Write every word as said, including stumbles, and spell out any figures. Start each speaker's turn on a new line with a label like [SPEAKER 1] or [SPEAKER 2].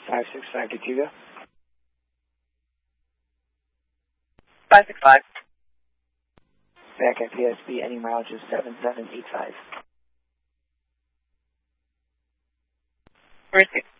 [SPEAKER 1] five six five to Hugo.
[SPEAKER 2] five six five.
[SPEAKER 1] Back at P S B, any mileage is seven seven eight five.
[SPEAKER 2] Receive.